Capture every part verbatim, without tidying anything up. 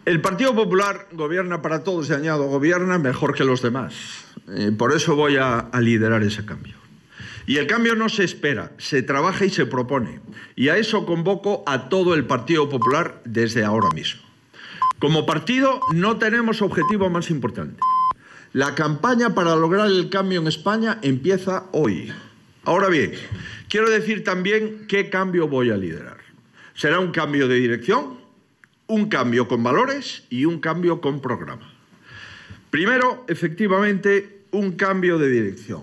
El Partido Popular gobierna para todos y añado, gobierna mejor que los demás. Eh, por eso voy a, a liderar ese cambio. Y el cambio no se espera, se trabaja y se propone. Y a eso convoco a todo el Partido Popular desde ahora mismo. Como partido no tenemos objetivo más importante. La campaña para lograr el cambio en España empieza hoy. Ahora bien, quiero decir también qué cambio voy a liderar. Será un cambio de dirección, un cambio con valores y un cambio con programa. Primero, efectivamente, un cambio de dirección.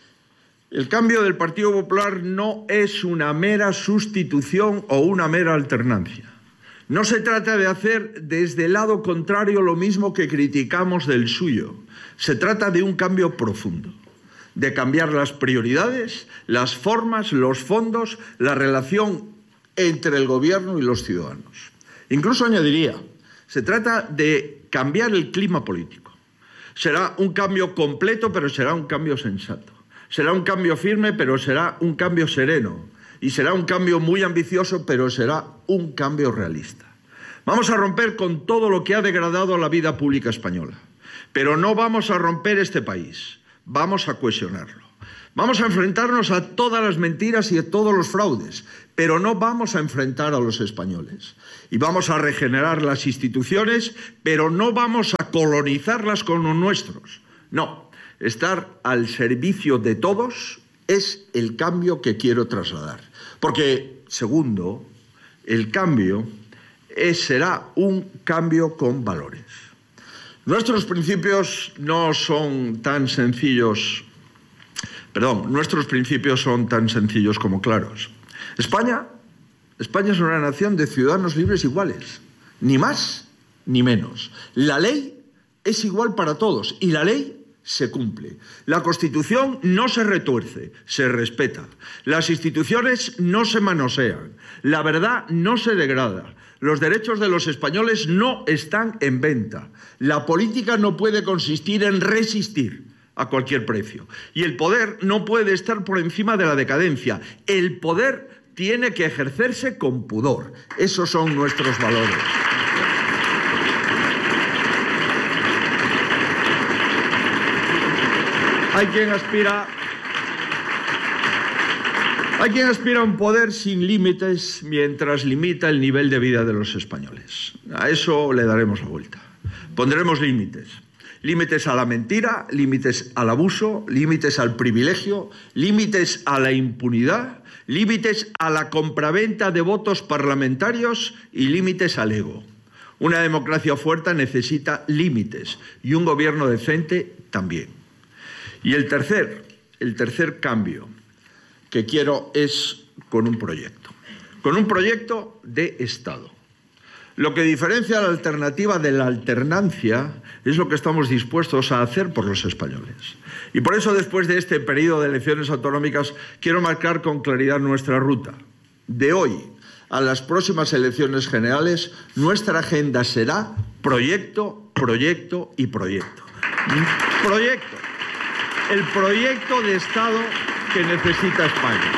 El cambio del Partido Popular no es una mera sustitución o una mera alternancia. No se trata de hacer desde el lado contrario lo mismo que criticamos del suyo. Se trata de un cambio profundo, de cambiar las prioridades, las formas, los fondos, la relación entre el gobierno y los ciudadanos. Incluso añadiría, se trata de cambiar el clima político. Será un cambio completo, pero será un cambio sensato. Será un cambio firme, pero será un cambio sereno. Y será un cambio muy ambicioso, pero será un cambio realista. Vamos a romper con todo lo que ha degradado la vida pública española. Pero no vamos a romper este país, vamos a cohesionarlo. Vamos a enfrentarnos a todas las mentiras y a todos los fraudes, pero no vamos a enfrentar a los españoles. Y vamos a regenerar las instituciones, pero no vamos a colonizarlas con los nuestros. No, estar al servicio de todos es el cambio que quiero trasladar. Porque, segundo, el cambio es, será un cambio con valores. Nuestros principios no son tan sencillos, perdón, nuestros principios son tan sencillos como claros. España, España es una nación de ciudadanos libres iguales, ni más ni menos. La ley es igual para todos y la ley se cumple. La Constitución no se retuerce, se respeta. Las instituciones no se manosean. La verdad no se degrada. Los derechos de los españoles no están en venta. La política no puede consistir en resistir a cualquier precio. Y el poder no puede estar por encima de la decadencia. El poder tiene que ejercerse con pudor. Esos son nuestros valores. Hay quien aspira, hay quien aspira a un poder sin límites mientras limita el nivel de vida de los españoles. A eso le daremos la vuelta. Pondremos límites. Límites a la mentira, límites al abuso, límites al privilegio, límites a la impunidad, límites a la compraventa de votos parlamentarios y límites al ego. Una democracia fuerte necesita límites y un gobierno decente también. Y el tercer, el tercer cambio que quiero es con un proyecto, con un proyecto de Estado. Lo que diferencia la alternativa de la alternancia es lo que estamos dispuestos a hacer por los españoles. Y por eso, después de este periodo de elecciones autonómicas, quiero marcar con claridad nuestra ruta. De hoy a las próximas elecciones generales, nuestra agenda será proyecto, proyecto y proyecto. Proyecto. El proyecto de Estado que necesita España.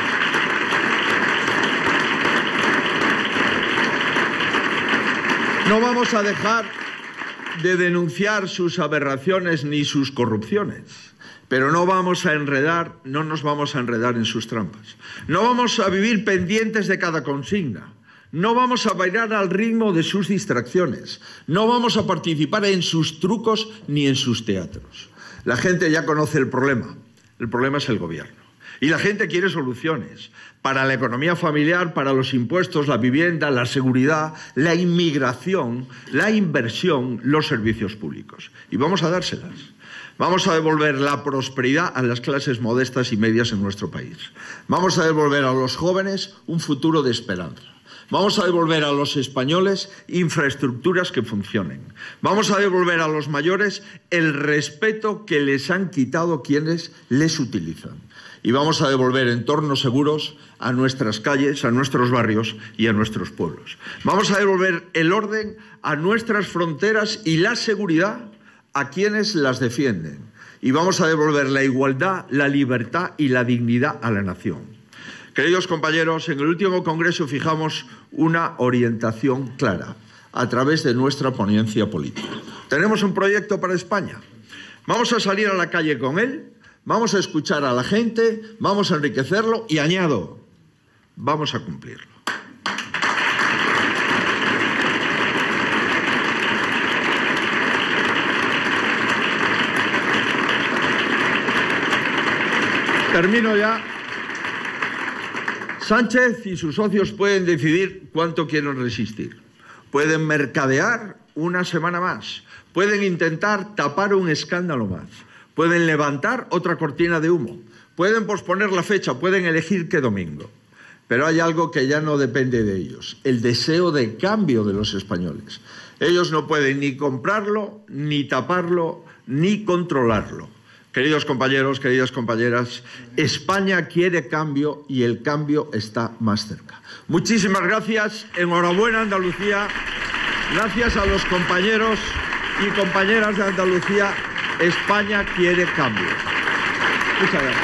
No vamos a dejar de denunciar sus aberraciones ni sus corrupciones, pero no vamos a enredar, no nos vamos a enredar en sus trampas. No vamos a vivir pendientes de cada consigna. No vamos a bailar al ritmo de sus distracciones. No vamos a participar en sus trucos ni en sus teatros. La gente ya conoce el problema. El problema es el gobierno. Y la gente quiere soluciones para la economía familiar, para los impuestos, la vivienda, la seguridad, la inmigración, la inversión, los servicios públicos. Y vamos a dárselas. Vamos a devolver la prosperidad a las clases modestas y medias en nuestro país. Vamos a devolver a los jóvenes un futuro de esperanza. Vamos a devolver a los españoles infraestructuras que funcionen. Vamos a devolver a los mayores el respeto que les han quitado quienes les utilizan. Y vamos a devolver entornos seguros a nuestras calles, a nuestros barrios y a nuestros pueblos. Vamos a devolver el orden a nuestras fronteras y la seguridad a quienes las defienden. Y vamos a devolver la igualdad, la libertad y la dignidad a la nación. Queridos compañeros, en el último Congreso fijamos una orientación clara: a través de nuestra ponencia política. Tenemos un proyecto para España. Vamos a salir a la calle con él, vamos a escuchar a la gente, vamos a enriquecerlo y, añado, vamos a cumplirlo. Termino ya. Sánchez y sus socios pueden decidir cuánto quieren resistir. Pueden mercadear una semana más. Pueden intentar tapar un escándalo más. Pueden levantar otra cortina de humo. Pueden posponer la fecha. Pueden elegir qué domingo. Pero hay algo que ya no depende de ellos. El deseo de cambio de los españoles. Ellos no pueden ni comprarlo, ni taparlo, ni controlarlo. Queridos compañeros, queridas compañeras, España quiere cambio y el cambio está más cerca. Muchísimas gracias, enhorabuena Andalucía, gracias a los compañeros y compañeras de Andalucía, España quiere cambio. Muchas gracias.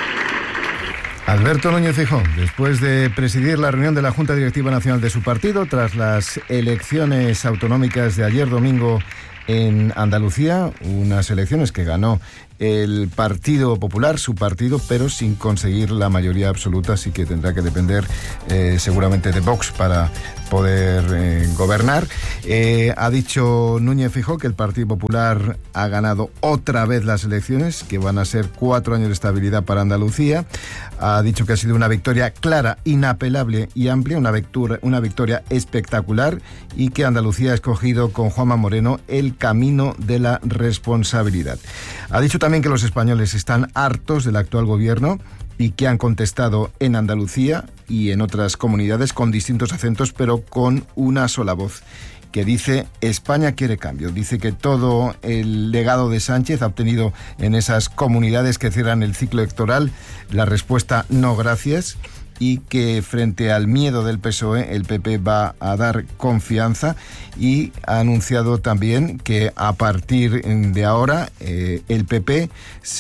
Alberto Núñez Feijóo, después de presidir la reunión de la Junta Directiva Nacional de su partido, tras las elecciones autonómicas de ayer domingo en Andalucía, unas elecciones que ganó el Partido Popular, su partido, pero sin conseguir la mayoría absoluta, así que tendrá que depender eh, seguramente de Vox para poder eh, gobernar. Eh, ha dicho Núñez Feijóo que el Partido Popular ha ganado otra vez las elecciones, que van a ser cuatro años de estabilidad para Andalucía. Ha dicho que ha sido una victoria clara, inapelable y amplia, una victoria, una victoria espectacular, y que Andalucía ha escogido con Juanma Moreno el camino de la responsabilidad. Ha dicho también que los españoles están hartos del actual gobierno y que han contestado en Andalucía y en otras comunidades con distintos acentos, pero con una sola voz, que dice: España quiere cambio. Dice que todo el legado de Sánchez ha obtenido en esas comunidades que cierran el ciclo electoral la respuesta no gracias, y que frente al miedo del P S O E el P P va a dar confianza, y ha anunciado también que a partir de ahora eh, el P P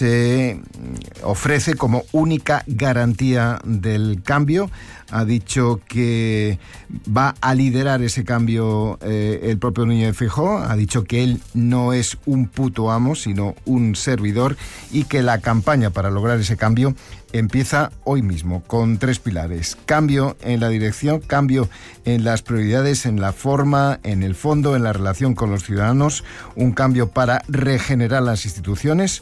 se ofrece como única garantía del cambio. Ha dicho que va a liderar ese cambio eh, el propio Núñez Feijóo. Ha dicho que él no es un puto amo, sino un servidor, y que la campaña para lograr ese cambio empieza hoy mismo, con tres pilares: cambio en la dirección, cambio en las prioridades, en la forma, en el fondo, en la relación con los ciudadanos, un cambio para regenerar las instituciones.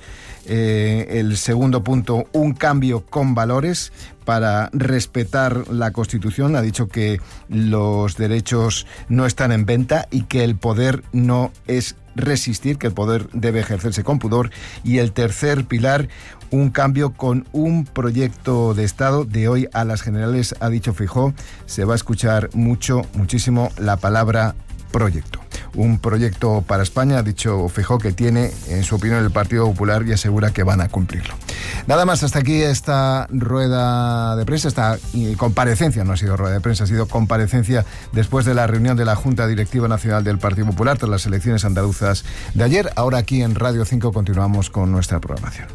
Eh, el segundo punto, un cambio con valores para respetar la Constitución. Ha dicho que los derechos no están en venta y que el poder no es resistir, que el poder debe ejercerse con pudor. Y el tercer pilar, un cambio con un proyecto de Estado. De hoy a las generales, ha dicho Feijóo, se va a escuchar mucho, muchísimo la palabra proyecto. Un proyecto para España, ha dicho Feijóo, que tiene, en su opinión, el Partido Popular, y asegura que van a cumplirlo. Nada más, hasta aquí esta rueda de prensa, esta comparecencia, no ha sido rueda de prensa, ha sido comparecencia después de la reunión de la Junta Directiva Nacional del Partido Popular tras las elecciones andaluzas de ayer. Ahora aquí en Radio cinco continuamos con nuestra programación.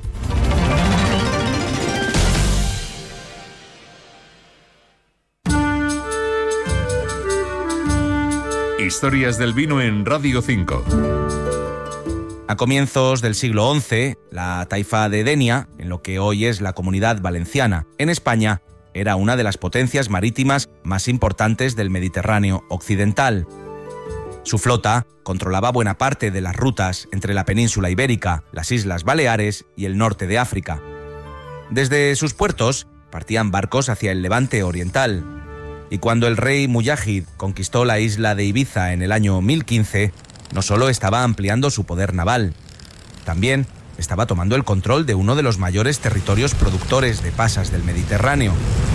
Historias del vino en Radio cinco. A comienzos del siglo once, la taifa de Denia, en lo que hoy es la Comunidad Valenciana, en España, era una de las potencias marítimas más importantes del Mediterráneo occidental. Su flota controlaba buena parte de las rutas entre la península ibérica, las Islas Baleares y el norte de África. Desde sus puertos partían barcos hacia el Levante oriental. Y cuando el rey Muyahid conquistó la isla de Ibiza en el año mil quince, no solo estaba ampliando su poder naval, también estaba tomando el control de uno de los mayores territorios productores de pasas del Mediterráneo.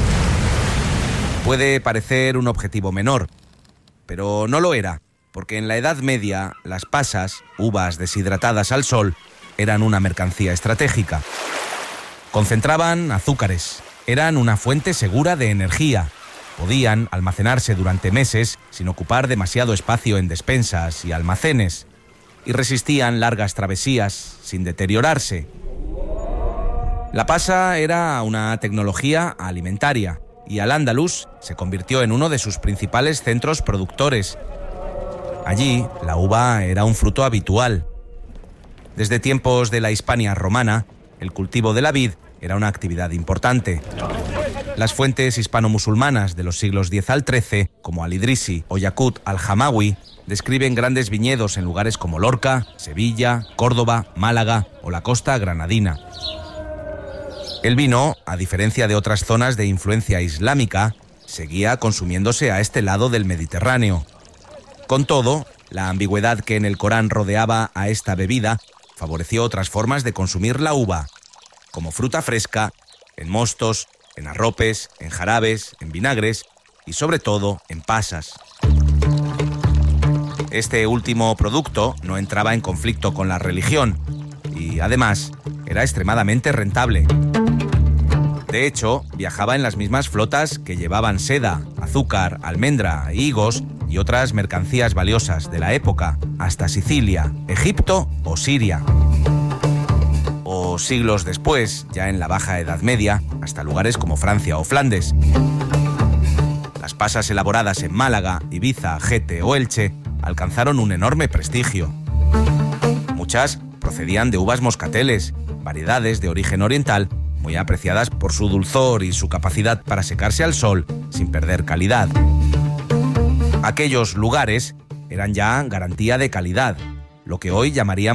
Puede parecer un objetivo menor, pero no lo era, porque en la Edad Media las pasas, uvas deshidratadas al sol, eran una mercancía estratégica. Concentraban azúcares, eran una fuente segura de energía. Podían almacenarse durante meses sin ocupar demasiado espacio en despensas y almacenes, y resistían largas travesías sin deteriorarse. La pasa era una tecnología alimentaria, y Al-Ándalus se convirtió en uno de sus principales centros productores. Allí, la uva era un fruto habitual. Desde tiempos de la Hispania romana, el cultivo de la vid era una actividad importante. Las fuentes hispano-musulmanas de los siglos diez al trece, como Al-Idrisi o Yaqut al-Hamawi, describen grandes viñedos en lugares como Lorca, Sevilla, Córdoba, Málaga o la costa granadina. El vino, a diferencia de otras zonas de influencia islámica, seguía consumiéndose a este lado del Mediterráneo. Con todo, la ambigüedad que en el Corán rodeaba a esta bebida favoreció otras formas de consumir la uva, como fruta fresca, en mostos, en arropes, en jarabes, en vinagres y sobre todo en pasas. Este último producto no entraba en conflicto con la religión y, además, era extremadamente rentable. De hecho, viajaba en las mismas flotas que llevaban seda, azúcar, almendra, higos y otras mercancías valiosas de la época hasta Sicilia, Egipto o Siria. O siglos después, ya en la Baja Edad Media, hasta lugares como Francia o Flandes. Las pasas elaboradas en Málaga, Ibiza, Gete o Elche alcanzaron un enorme prestigio. Muchas procedían de uvas moscateles, variedades de origen oriental muy apreciadas por su dulzor y su capacidad para secarse al sol sin perder calidad. Aquellos lugares eran ya garantía de calidad, lo que hoy llamaríamos